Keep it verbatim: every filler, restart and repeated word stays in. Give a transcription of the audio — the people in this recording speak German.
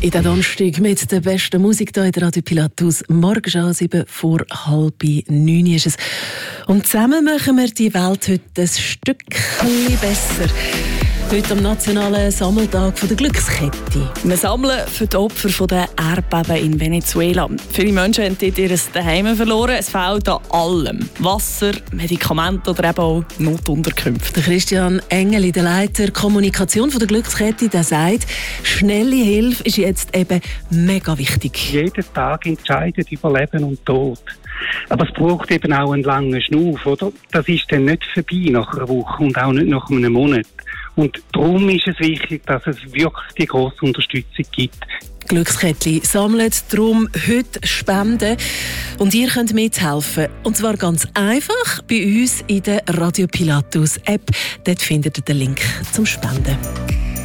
In der Donnerstag mit der besten Musik hier in der Radio Pilatus. Morgen schon sieben vor halb neun ist es. Und zusammen machen wir die Welt heute ein Stückchen besser. Heute am nationalen Sammeltag der Glückskette. Wir sammeln für die Opfer der Erdbeben in Venezuela. Viele Menschen haben dort ihr Zuhause verloren. Es fehlt an allem. Wasser, Medikamente oder eben auch Notunterkünfte. Der Christian Engeli, der Leiter Kommunikation der Glückskette, der sagt, schnelle Hilfe ist jetzt eben mega wichtig. Jeden Tag entscheidet über Leben und Tod. Aber es braucht eben auch einen langen Schnuff, oder? Das ist dann nicht vorbei nach einer Woche und auch nicht nach einem Monat. Und darum ist es wichtig, dass es wirklich die grosse Unterstützung gibt. Glückskette sammelt darum heute Spenden und ihr könnt mithelfen. Und zwar ganz einfach bei uns in der Radio Pilatus App. Dort findet ihr den Link zum Spenden.